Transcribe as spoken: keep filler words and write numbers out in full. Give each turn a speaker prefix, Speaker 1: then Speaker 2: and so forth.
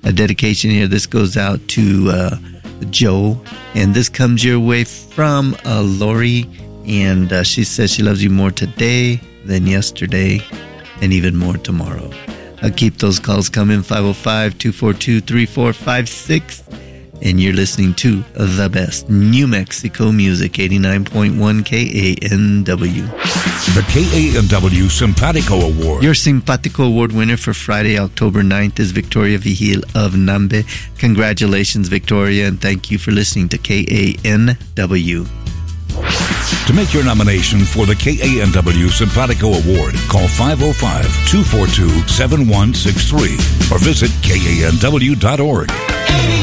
Speaker 1: a dedication here. This goes out to uh, Joe, and this comes your way from uh, Lori, and uh, she says she loves you more today than yesterday, and even more tomorrow. Uh, keep those calls coming, five oh five, two four two, three four five six. And you're listening to the best New Mexico music, eighty-nine point one K A N W.
Speaker 2: The K A N W Simpatico Award.
Speaker 1: Your Simpatico Award winner for Friday, October ninth is Victoria Vigil of Nambe. Congratulations, Victoria, and thank you for listening to K A N W.
Speaker 2: To make your nomination for the K A N W Simpatico Award, call five oh five, two four two, seven one six three or visit K A N W dot org.